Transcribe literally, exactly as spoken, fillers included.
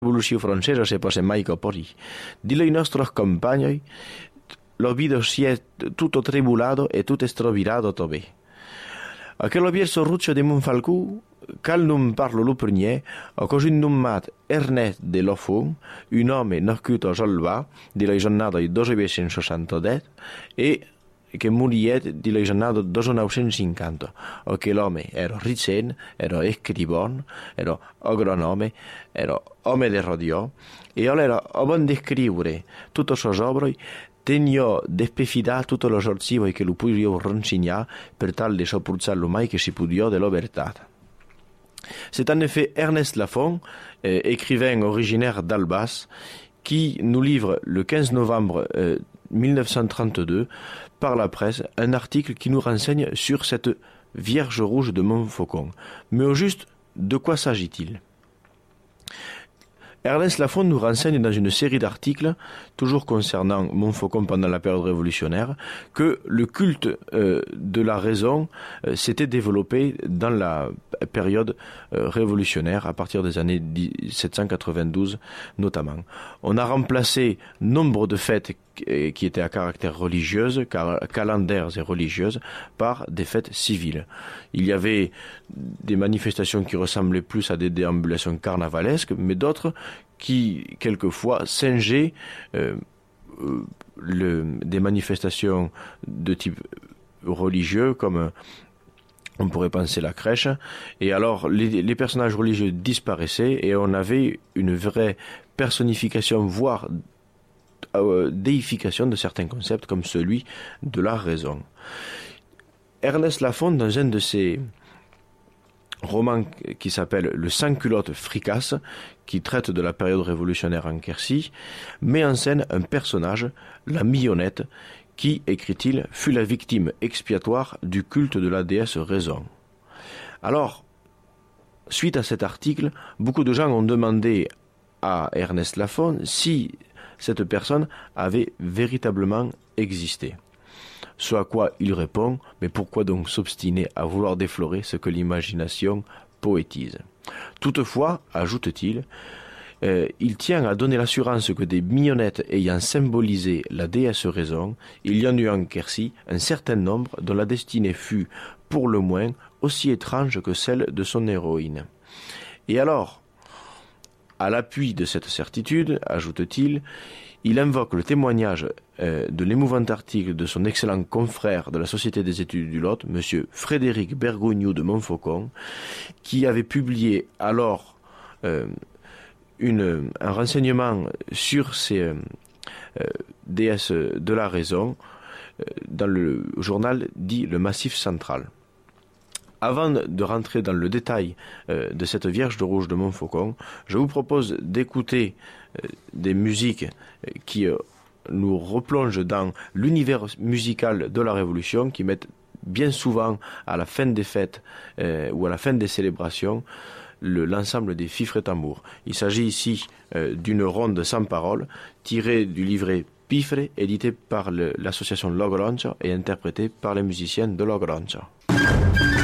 Rivolució francesa se posa mai capori. Dilo ai nostri compagni, lo vido si è tutto tribulato e tutto strovirado tobè. Aquel vierso Ruccio de Monfalcou, cal non parlo lo prunier, a così nomat Ernest de Lofon, un uomo nascut a Jolva, di la giornata di milleduecentosessantadet, e che moriet di la giornata millenovecentocinquanta. Quell'uomo era ricen, era scrivon, era agronome, era uomo de radio, e allora, avant di scrivere tutte le sue opere, tenio despefidà tutto lo sorcivo che lo può rancignar per tal de sopruzzar lo mai che si pudiò de la verità. C'est en effet Ernest Lafon, euh, écrivain originaire d'Albas, qui nous livre le quinze novembre euh, mille neuf cent trente-deux par la presse un article qui nous renseigne sur cette Vierge rouge de Montfaucon. Mais au juste, de quoi s'agit-il? Ernest Lafon nous renseigne dans une série d'articles, toujours concernant Montfaucon pendant la période révolutionnaire, que le culte euh, de la raison euh, s'était développé dans la période euh, révolutionnaire, à partir des années dix-sept cent quatre-vingt-douze notamment. On a remplacé nombre de fêtes qui étaient à caractère religieuse, car, calendaires et religieuses, par des fêtes civiles. Il y avait des manifestations qui ressemblaient plus à des déambulations carnavalesques, mais d'autres qui, quelquefois, singeaient euh, le, des manifestations de type religieux, comme on pourrait penser la crèche, et alors les, les personnages religieux disparaissaient et on avait une vraie personnification, voire déification de certains concepts comme celui de la raison. Ernest Lafon, dans un de ses romans qui s'appelle Le sans-culotte fricasse, qui traite de la période révolutionnaire en Quercy, met en scène un personnage, la Mignonnette, qui, écrit-il, fut la victime expiatoire du culte de la déesse raison. Alors, suite à cet article, beaucoup de gens ont demandé à Ernest Lafon si cette personne avait véritablement existé. Ce à quoi il répond, mais pourquoi donc s'obstiner à vouloir déflorer ce que l'imagination poétise? Toutefois, ajoute-t-il, euh, il tient à donner l'assurance que des mignonnettes ayant symbolisé la déesse raison, il y en eut en Quercy un certain nombre dont la destinée fut, pour le moins, aussi étrange que celle de son héroïne. Et alors, à l'appui de cette certitude, ajoute-t-il, il invoque le témoignage euh, de l'émouvant article de son excellent confrère de la Société des études du Lot, M. Frédéric Bergogneau de Montfaucon, qui avait publié alors euh, une, un renseignement sur ces euh, euh, déesses de la raison euh, dans le journal dit Le Massif central. Avant de rentrer dans le détail euh, de cette Vierge de Rouge de Montfaucon, je vous propose d'écouter euh, des musiques euh, qui euh, nous replongent dans l'univers musical de la Révolution, qui mettent bien souvent à la fin des fêtes euh, ou à la fin des célébrations le, l'ensemble des fifres et tambours. Il s'agit ici euh, d'une ronde sans parole tirée du livret Pifre, édité par le, l'association Logoranza et interprétée par les musiciens de Logoranza.